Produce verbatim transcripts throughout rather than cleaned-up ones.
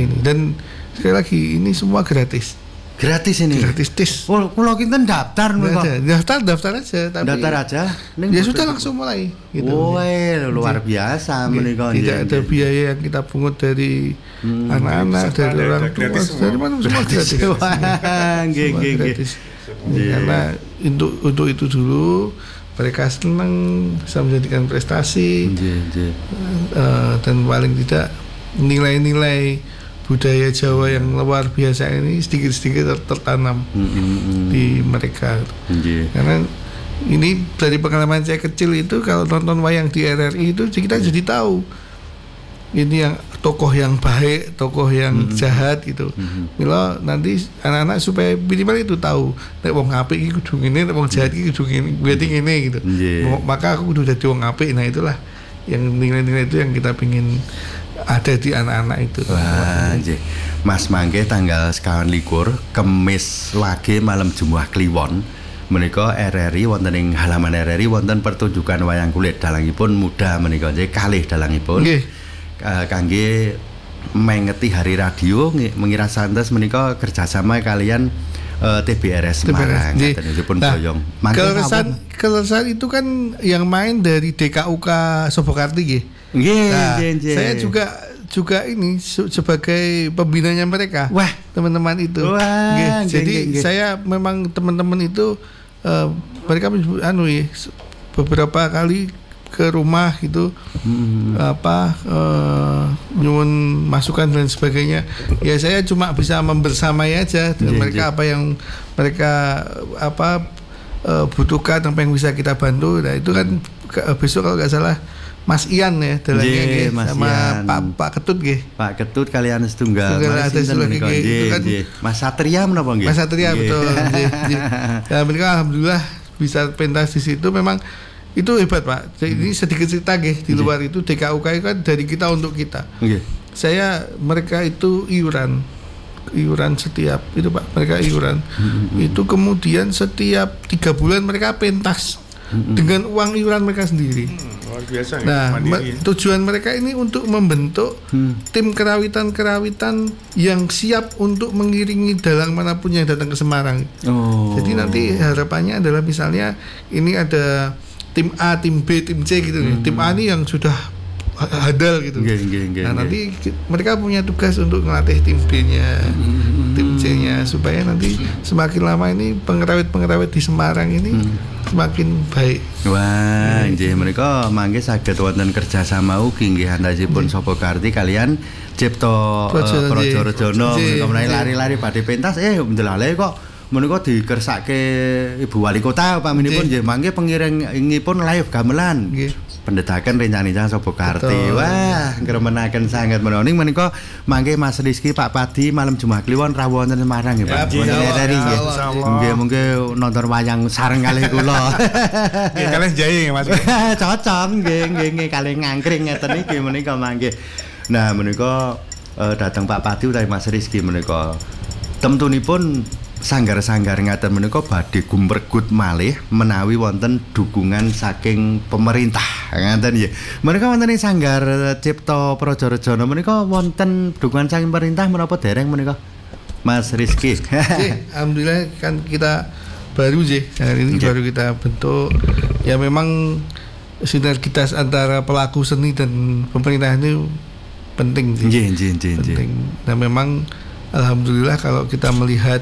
ini. Dan sekali lagi ini semua gratis. Gratis ini. Gratis tis. Oh, kalau kita daftar nih kok. Daftar daftar aja. Tapi daftar aja. Ya sudah langsung mulai. Gitu. Woi, luar biasa menikah. Tidak ada biaya yang kita pungut dari hmm, anak-anak, dari orang tua, dari mana semua gratis. Wah, semua gratis. Karena untuk untuk itu dulu mereka senang bisa menjadikan prestasi. Uh, dan paling tidak nilai-nilai budaya Jawa yang luar biasa ini sedikit-sedikit tertanam mm-hmm. di mereka. Yeah. Karena ini dari pengalaman saya kecil itu kalau nonton wayang di R R I itu kita yeah. jadi tahu ini yang tokoh yang baik, tokoh yang mm-hmm. jahat gitu. Mm-hmm. Mila nanti anak-anak supaya minimal itu tahu nek wong apik iki kudu ngene, nek wong jahat iki kudu ngene, berarti ngene gitu. Yeah. Maka aku kudu dadi wong apik. Nah itulah yang nilai-nilai itu yang kita pingin ada di anak-anak itu. Wah, nggih. Mas mangke tanggal sekawan likur Kemis Wage malam Jumat Kliwon menika R R I wonten ing halaman R R I wonten pertunjukan wayang kulit dalangipun muda menika nggih kalih dalangipun. Nggih. Uh, kangge mengeti hari radio mengira santes menika kerjasama kalian Uh, T B R S Semarang pun nah, boyong. Keleresan keleresan itu kan yang main dari D K U K Sobokarti nggih. Nggih, nah, nggih. Saya juga juga ini sebagai pembinanya mereka. Wah, teman-teman itu. Wah, nggih. nggih, Jadi nggih, nggih. saya memang teman-teman itu uh, mereka anu ya beberapa kali ke rumah gitu hmm. apa uh, nyuwun masukan dan sebagainya. Ya saya cuma bisa membersamai aja dengan yeah, mereka yeah. apa yang mereka apa uh, butuhkan, apa yang bisa kita bantu. Nah itu kan hmm. besok kalau nggak salah Mas Ian ya dalangnya yeah, sama Ian. Pak Pak Ketut nggih. Pak Ketut kalian setunggal. Setunggal ada lagi itu kan Mas Satria menapa nggih? Mas Satria betul. Ya mereka alhamdulillah bisa pentas di situ. Memang itu hebat Pak. Ini sedikit cerita nggih di luar okay. itu D K U K kan dari kita untuk kita. Okay. Saya mereka itu iuran, iuran setiap itu Pak. Mereka iuran. Mm-hmm. Itu kemudian setiap tiga bulan mereka pentas mm-hmm. dengan uang iuran mereka sendiri. Hmm, luar biasa. Nah me- tujuan mereka ini untuk membentuk hmm. tim kerawitan-kerawitan yang siap untuk mengiringi dalang manapun yang datang ke Semarang. Oh. Jadi nanti harapannya adalah misalnya ini ada tim A, tim B, tim C gitu nih. Hmm. Tim A ini yang sudah hadal gitu. Geng, geng, geng, nah nanti mereka punya tugas untuk ngelatih tim B-nya, hmm. tim C-nya supaya nanti semakin lama ini pengerawit-pengerawit di Semarang ini hmm. semakin baik. Wah, nggih mereka mangke saged wonten kerjasama ugi nggih handasipun Sobokarti kalian Cipto Projorejono menika menawi lari-lari badhe pentas eh ndelale kok menika dikersake Ibu Wali Kota paminipun nggih mangke pengiringipun live gamelan. Nggih. Pendedakan rencana Sobokarti. Wah, ngremenaken sanget menawa ning menika mangke Mas Rizky Pak Padi malam Jumat Kliwon rawuh wonten Semarang nggih Pak. Wonten R R I nggih. Nggih mungkin nonton wayang sareng kalih kula. Nggih kalih jaye nggih Mas. Cocok nggih nggih nggih kalih ngangkring ngeten iki menika mangke. Nah menika uh, dateng Pak Padi utawi Mas Rizky menika temtunipun sanggar-sanggar ngaten menika badhe gumregut malih menawi wonten dukungan saking pemerintah ngaten nggih. Menika wonten ing sanggar Cipto Projorejono menika wonten dukungan saking pemerintah menapa dereng menika Mas Rizky? Alhamdulillah kan kita baru sih hari ini okay. baru kita bentuk ya memang sinergitas antara pelaku seni dan pemerintah ini penting sih. Nggih nggih nggih. Penting. Nah memang alhamdulillah kalau kita melihat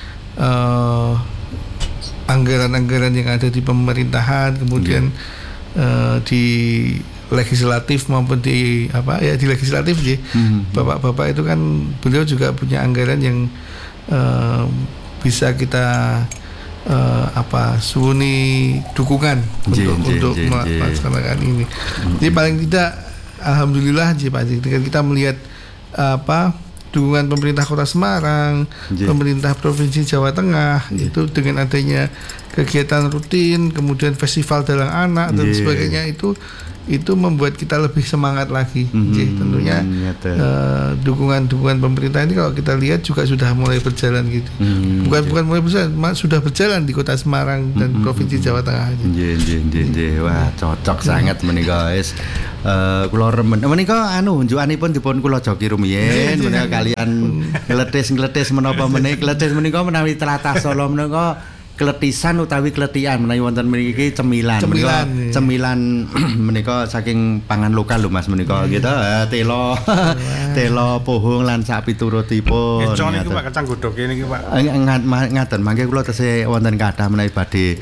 Uh, anggaran-anggaran yang ada di pemerintahan kemudian yeah. uh, di legislatif maupun di apa ya di legislatif sih mm-hmm. bapak-bapak itu kan beliau juga punya anggaran yang uh, bisa kita uh, apa suuni dukungan jee, untuk jee, untuk jee, melaksanakan ini. Mm-hmm. Jadi paling tidak alhamdulillah sih Pak ketika kita melihat uh, apa dukungan pemerintah Kota Semarang, Jee. pemerintah Provinsi Jawa Tengah Jee. itu dengan adanya kegiatan rutin, kemudian festival dalang anak dan Jee. sebagainya itu itu membuat kita lebih semangat lagi. Mm-hmm. Jadi tentunya uh, dukungan-dukungan pemerintah ini kalau kita lihat juga sudah mulai berjalan gitu. Mm-hmm. Bukan bukan mulai berjalan, sudah berjalan di Kota Semarang dan mm-hmm. Provinsi Jawa Tengah. Nggih nggih nggih. Wah, cocok sangat menika wis. Eh kula remen. Menika anu unjukanipun dipun kula joki rumiyin menika kalian ngletis-ngletis menapa menika ngletis menika menawi tlatah Solo menika kletisan utawi kletian menawi wonten mriki cemilan. Cemilan, menika, cemilan menika saking pangan lokal lho Mas menika gitu. Telo telo pohong lan sak piturutipun. Nggih, niku Pak kacang godhoge niki Pak. Ngaten mangke kula tesih wonten kathah menawi badhe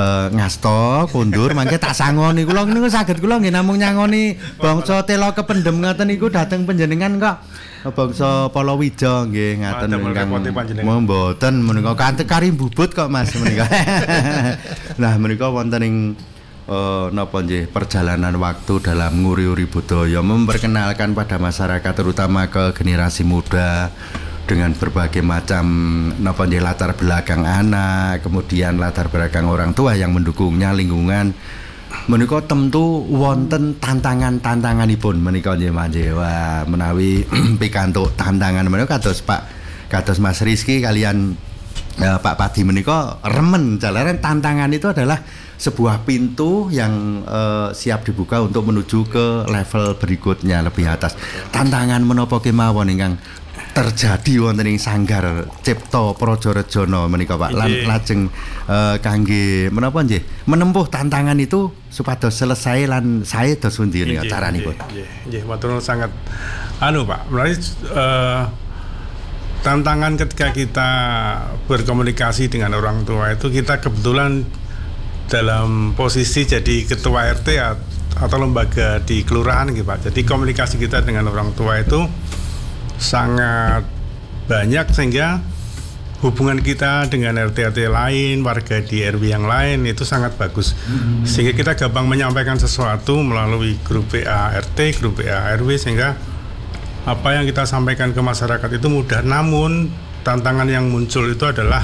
ngasta kondur mangke tak sangoni kula niku saged kula nggih namung nyangoni bangsa telo kependem ngaten niku dhateng panjenengan kok bangsa Palawija nggih ngaten ingkang mboten menika kanthi kari bubut kok Mas menika. Nah menika wonten ing uh, napa nggih perjalanan waktu dalam nguri-uri budaya memperkenalkan pada masyarakat terutama ke generasi muda dengan berbagai macam napa nggih latar belakang anak, kemudian latar belakang orang tua yang mendukungnya, lingkungan. Menika tentu wonten tantangan-tantanganipun menika nggih manje. Wah, menawi pikantuk tantangan menika kados Pak kados Mas Rizky kalian ya, Pak Padi menika remen jalaran tantangan itu adalah sebuah pintu yang uh, siap dibuka untuk menuju ke level berikutnya lebih atas. Tantangan menapa kemawon ingkang terjadi wonten ing Sanggar Cipta Prajarejono menika Pak lan lajeng uh, kangge menapa nggih menempuh tantangan itu supados selesai lan sae dos pundi nika caranipun. Nggih, nggih matur sangat anu Pak, menawi uh, tantangan ketika kita berkomunikasi dengan orang tua itu kita kebetulan dalam posisi jadi ketua R T atau lembaga di kelurahan gitu Pak. Jadi komunikasi kita dengan orang tua itu sangat banyak sehingga hubungan kita dengan R T R T lain, warga di R W yang lain itu sangat bagus. Hmm. Sehingga kita gampang menyampaikan sesuatu melalui grup W A R T, grup W A R W sehingga apa yang kita sampaikan ke masyarakat itu mudah. Namun tantangan yang muncul itu adalah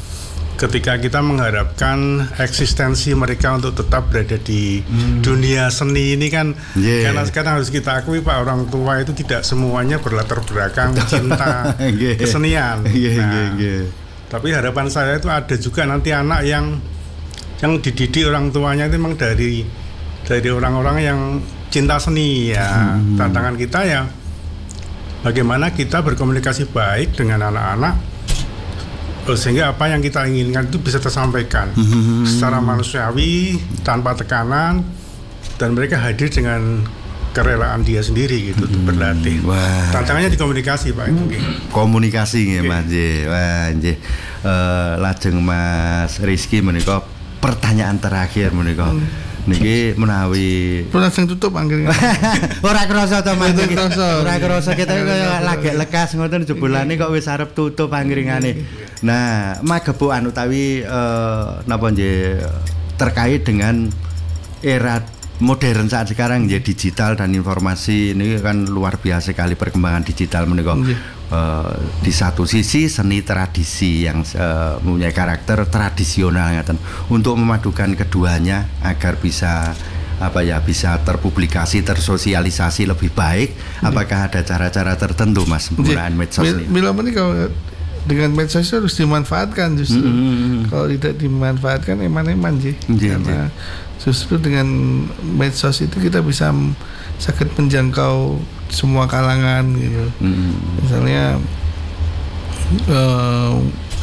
ketika kita mengharapkan eksistensi mereka untuk tetap berada di hmm. dunia seni ini kan yeah. Karena sekarang harus kita akui Pak, orang tua itu tidak semuanya berlatar belakang cinta yeah. kesenian. Yeah, nah, yeah, yeah. Tapi harapan saya itu ada juga nanti anak yang yang dididik orang tuanya itu memang dari dari orang-orang yang cinta seni ya. Hmm. Tantangan kita ya bagaimana kita berkomunikasi baik dengan anak-anak sehingga apa yang kita inginkan itu bisa tersampaikan mm-hmm. secara manusiawi tanpa tekanan dan mereka hadir dengan kerelaan dia sendiri gitu mm-hmm. berlatih. Wah. Tantangannya di komunikasi Pak. Mm-hmm. Komunikasi nggih Mas nggih. Wah nggih. Eh lajeng Mas Rizky menika pertanyaan terakhir menika. Mm. Niki menawi langsung tutup anggere. Ora krasa to Mas. Ora krasa kita kaya lagi lekas ngoten jebulane kok wis arep tutup anggringane. Nah, magepokan utawi uh, napa nggih terkait dengan era modern saat sekarang ya digital dan informasi ini kan luar biasa sekali perkembangan digital menika. Uh, di satu sisi seni tradisi yang uh, mempunyai karakter tradisional ngaten untuk memadukan keduanya agar bisa apa ya bisa terpublikasi tersosialisasi lebih baik. Apakah ada cara-cara tertentu Mas penggunaan medsos ini? Bila menika dengan medsos harus dimanfaatkan justru. Mm-hmm. Kalau tidak dimanfaatkan eman-eman sih. Mm-hmm. Karena justru dengan medsos itu kita bisa sakit menjangkau semua kalangan gitu. Mm-hmm. Misalnya uh,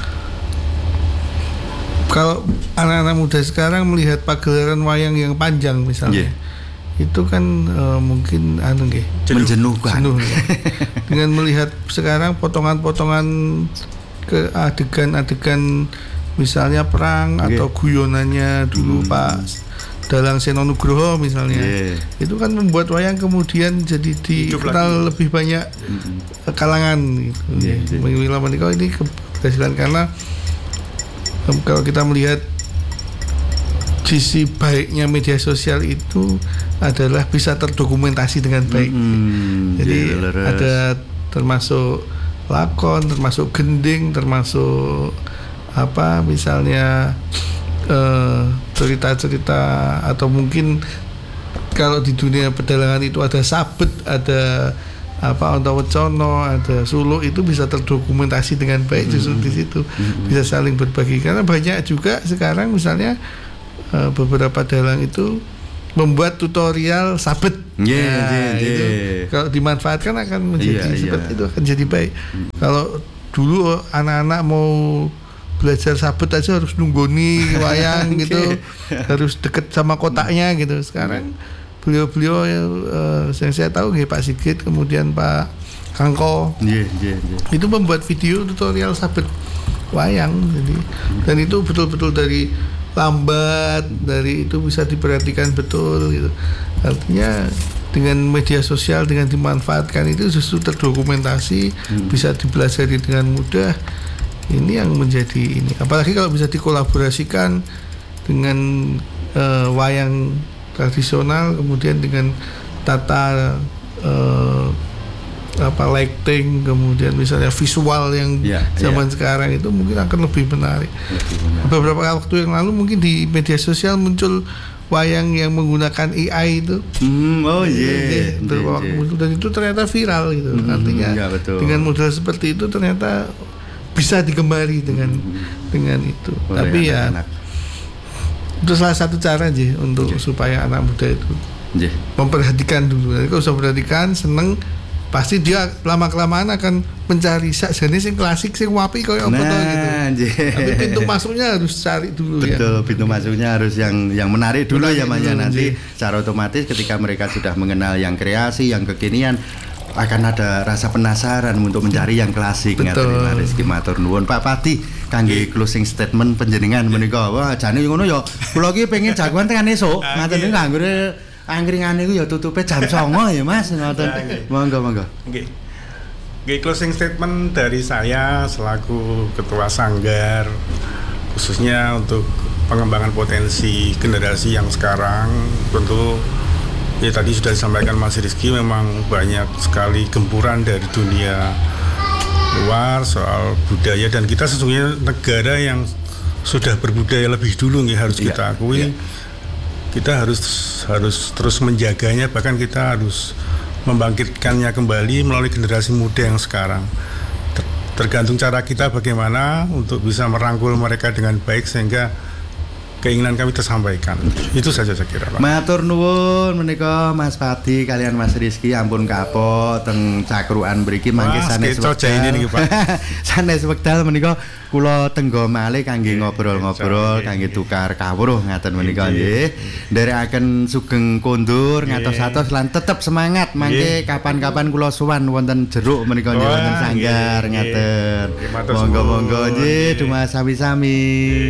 kalau anak-anak muda sekarang melihat pagelaran wayang yang panjang misalnya. Yeah. Itu kan uh, mungkin anu nggih menjenuhkan. Jenuh, ya. Dengan melihat sekarang potongan-potongan ke adegan-adegan misalnya perang okay. atau guyonannya dulu hmm. Pak Dalang Seno Nugroho misalnya. Yeah. Itu kan membuat wayang kemudian jadi dikenal lebih banyak hmm. kalangan gitu. Yeah, yeah. Menika ini keberhasilan karena kalau kita melihat sisi baiknya media sosial itu adalah bisa terdokumentasi dengan baik. Hmm, jadi jelas. Ada termasuk lakon, termasuk gending, termasuk apa misalnya uh, cerita-cerita atau mungkin kalau di dunia pedalangan itu ada sabet, ada apa Antawecono, ada Suluk, itu bisa terdokumentasi dengan baik justru di situ, bisa saling berbagi. Karena banyak juga sekarang misalnya uh, beberapa dalang itu membuat tutorial sabet. Yeah, nah, yeah, itu yeah. kalau dimanfaatkan akan menjadi Yeah, seperti yeah. itu akan jadi baik. Mm. Kalau dulu anak-anak mau belajar sabet aja harus nunggoni wayang gitu, harus deket sama kotaknya gitu. Sekarang beliau-beliau uh, yang saya tahu nggih Pak Sigit, kemudian Pak Kangko, yeah, yeah, yeah. itu membuat video tutorial sabet wayang, jadi dan itu betul-betul dari lambat, dari itu bisa diperhatikan betul gitu. Artinya dengan media sosial, dengan dimanfaatkan itu justru terdokumentasi, hmm. bisa dipelajari dengan mudah. Ini yang menjadi ini. Apalagi kalau bisa dikolaborasikan dengan uh, wayang tradisional, kemudian dengan tata uh, apa lighting, kemudian misalnya visual yang yeah, zaman yeah. sekarang itu mungkin akan lebih menarik. Lebih beberapa waktu yang lalu mungkin di media sosial muncul wayang yang menggunakan A I itu. Mm, oh iya. Yeah. Beberapa waktu muncul dan itu ternyata viral gitu. Mm, Artinya yeah, dengan model seperti itu ternyata bisa digemari dengan mm. dengan itu. Oh, Tapi ya anak. Itu salah satu cara aja untuk yeah. supaya anak muda itu yeah. memperhatikan dulu. Jadi kalau sudah perhatikan, seneng, pasti dia lama-kelamaan akan mencari sakjane sing klasik sing wapi koyo apa to gitu. Jee. Tapi pintu masuknya harus cari dulu. Betul, ya. Betul, pintu masuknya harus yang yang menarik dulu menarik ya Mas ya. Nanti jee. Secara otomatis ketika mereka sudah mengenal yang kreasi, yang kekinian, akan ada rasa penasaran untuk mencari yang klasik. Ngaten Rizky matur nuwun Pak Pati kangge closing statement panjenengan menika. Wah, jane ngono ya. Kula iki pengen jagoan tekan esuk. Ngaten niku anggere angkringane iku ya tutupe jam songo ya Mas, ngoten. Monggo monggo. Nggih. Nggih, closing statement dari saya selaku ketua Sanggar khususnya untuk pengembangan potensi generasi yang sekarang. Tentu ya tadi sudah disampaikan Mas Rizky, memang banyak sekali gempuran dari dunia luar soal budaya, dan kita sesungguhnya negara yang sudah berbudaya lebih dulu nih, harus iya, kita akui. Iya. Kita harus harus terus menjaganya, bahkan kita harus membangkitkannya kembali melalui generasi muda yang sekarang. Ter, tergantung cara kita bagaimana untuk bisa merangkul mereka dengan baik sehingga keinginan kami tersampaikan. Itu saja saya kira, Pak. Matur nuwun menika Mas Pati kalian Mas Rizky, ampun kapok teng cakruan mriki mangke sanes wekdal niki, Pak. Sanes wekdal menika kula tenggo malih kangge ngobrol-ngobrol, kangge tukar kawruh ngaten menika nggih. Nderekaken sugeng kondur ngatos-atos lan tetep semangat mangke kapan-kapan kula sowan wonten jeruk menika wonten Sanggar ngaten. Monggo-monggo nggih, dumas sami-sami.